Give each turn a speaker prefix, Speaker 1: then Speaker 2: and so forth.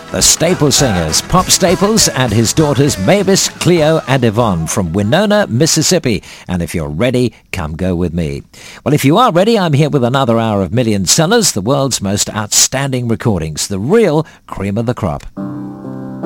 Speaker 1: The Staple Singers, Pop Staples and his daughters Mavis, Cleo and Yvonne from Winona, Mississippi. And if you're ready, come go with me. Well, if you are ready, I'm here with another hour of Million Sellers, the world's most outstanding recordings, the real cream of the crop.